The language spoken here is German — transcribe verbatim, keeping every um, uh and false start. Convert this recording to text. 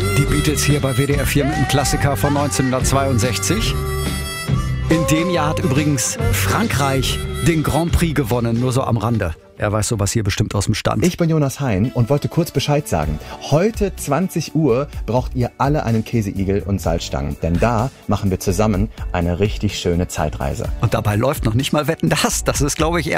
Die Beatles hier bei W D R vier mit einem Klassiker von neunzehnhundertzweiundsechzig. In dem Jahr hat übrigens Frankreich den Grand Prix gewonnen, nur so am Rande. Er weiß sowas hier bestimmt aus dem Stand. Ich bin Jonas Hein und wollte kurz Bescheid sagen. Heute zwanzig Uhr braucht ihr alle einen Käseigel und Salzstangen. Denn da machen wir zusammen eine richtig schöne Zeitreise. Und dabei läuft noch nicht mal Wetten, das. Das ist, glaube ich, eher